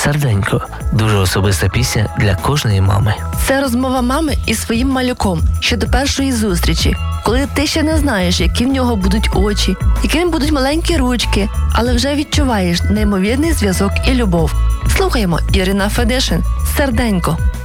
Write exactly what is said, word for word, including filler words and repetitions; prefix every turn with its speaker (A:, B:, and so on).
A: Серденько – дуже особиста пісня для кожної мами.
B: Це розмова мами із своїм малюком щодо першої зустрічі, коли ти ще не знаєш, які в нього будуть очі, якими будуть маленькі ручки, але вже відчуваєш неймовірний зв'язок і любов. Слухаємо Ірина Федишин «Серденько».